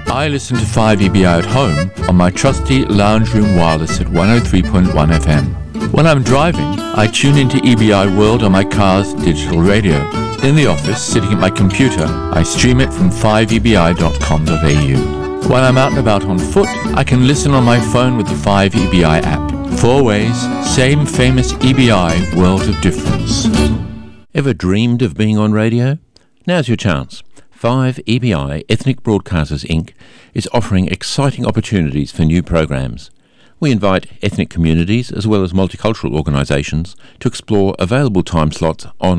I listen to 5EBI at home on my trusty lounge room wireless at 103.1 FM. When I'm driving, I tune into EBI World on my car's digital radio. In the office, sitting at my computer, I stream it from 5EBI.com.au. When I'm out and about on foot, I can listen on my phone with the 5EBI app. 4 ways, same famous EBI, world of difference. Ever dreamed of being on radio? Now's your chance. 5EBI Ethnic Broadcasters Inc. is offering exciting opportunities for new programs. We invite ethnic communities as well as multicultural organisations to explore available time slots on